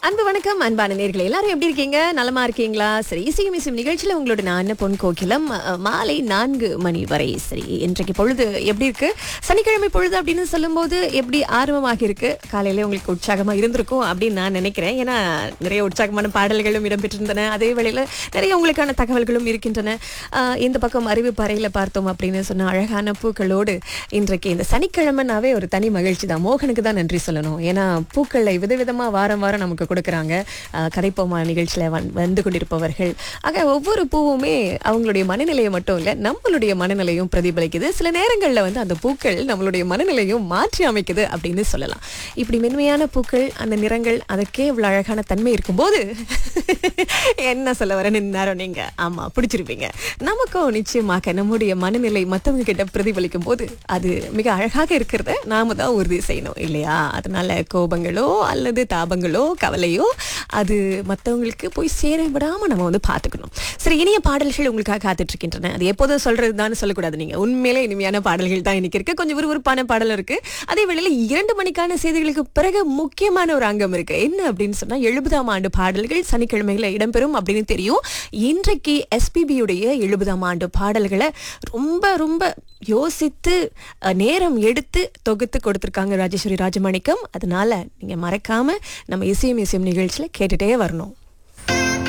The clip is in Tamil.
அன்பு வணக்கம் அன்பான நேர்களே, எல்லாரும் எப்படி இருக்கீங்க? நலமா இருக்கீங்களா? சரி, இசையும் இசையும் நிகழ்ச்சியில உங்களோட நான் பொன் கோகிலம். மாலை 4 மணி வரை. சரி, இன்றைக்கு பொழுது எப்படி இருக்கு? சனிக்கிழமை பொழுது அப்படின்னு சொல்லும்போது எப்படி ஆர்வமாக இருக்கு? காலையில உங்களுக்கு உற்சாகமா இருந்திருக்கும் அப்படின்னு நான் நினைக்கிறேன். ஏன்னா நிறைய உற்சாகமான பாடல்களும் இடம்பெற்றிருந்தன. அதே வேளையில நிறைய உங்களுக்கான தகவல்களும் இருக்கின்றன. இந்த பக்கம் அறிவிப்பு அறையில பார்த்தோம் அப்படின்னு சொன்ன அழகான பூக்களோடு இன்றைக்கு இந்த சனிக்கிழமைனாவே ஒரு தனி மகிழ்ச்சி தான். மோகனுக்கு தான் நன்றி சொல்லணும். ஏன்னா பூக்களை விதவிதமா வாரம் வாரம் நமக்கு கொடுக்கறாங்க. கதைப்போமா நிகழ்ச்சியில வந்து கொண்டிருப்பவர்கள். ஆக ஒவ்வொரு பூவுமே அவங்களுடைய மனநிலையை மட்டும் இல்ல, நம்மளுடைய மனநிலையும் பிரதிபலிக்குது. சில நேரங்கள்ல வந்து அந்த பூக்கள் நம்மளுடைய மனநிலையும் மாற்றி அமைக்குது அப்படின்னு சொல்லலாம். இப்படி மென்மையான பூக்கள், அந்த நிறங்கள், அதற்கே இவ்வளவு அழகான தன்மை இருக்கும்போது என்ன சொல்ல வரேன்னு நேரம் நீங்க ஆமா பிடிச்சிருப்பீங்க. நமக்கும் நிச்சயமாக நம்முடைய மனநிலை மற்றவங்க கிட்ட பிரதிபலிக்கும் போது அது மிக அழகாக இருக்கிறத நாம தான் உறுதி செய்யணும் இல்லையா? அதனால கோபங்களோ அல்லது தாபங்களோ கவலையோ அது மற்றவங்களுக்கு போய் சேர விடாம நம்ம வந்து பார்த்துக்கணும். சரி, இனிய பாடல்கள் உங்களுக்காக காத்துட்டு இருக்கின்றன. அது எப்போதும் சொல்றதுதான் சொல்லக்கூடாது. நீங்க உண்மையிலே இனிமையான பாடல்கள் தான் இன்னைக்கு இருக்கு. கொஞ்சம் விறுவிறுப்பான பாடல் இருக்கு. அதே வேளையில 2 மணிக்கான செய்திகளுக்கு பிறகு முக்கியமான ஒரு அங்கம் இருக்கு. என்ன அப்படின்னு சொன்னா 70ஆம் ஆண்டு பாடல்கள் சனிக்கிழமையில இடம்பெறும் அப்படின்னு தெரியும். இன்றைக்கு எஸ்பிபியுடைய 70ஆம் ஆண்டு பாடல்களை ரொம்ப ரொம்ப யோசித்து நேரம் எடுத்து தொகுத்து கொடுத்திருக்காங்க ராஜேஸ்வரி ராஜமாணிக்கம். அதனால நீங்க மறக்காம நம்ம இசையும் இசையும் நிகழ்ச்சியில கேட்டுட்டே வரணும்.